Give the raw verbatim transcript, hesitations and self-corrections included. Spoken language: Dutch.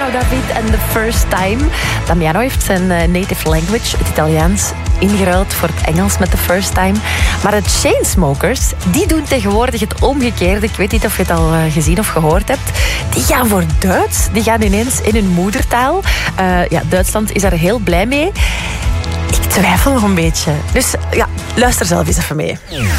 Damiano David en The First Time. Damiano heeft zijn native language, het Italiaans, ingeruild voor het Engels met The First Time. Maar de Chainsmokers, die doen tegenwoordig het omgekeerde. Ik weet niet of je het al gezien of gehoord hebt. Die gaan voor Duits. Die gaan ineens in hun moedertaal. Uh, ja, Duitsland is daar heel blij mee. Ik twijfel nog een beetje. Dus ja, luister zelf eens even mee.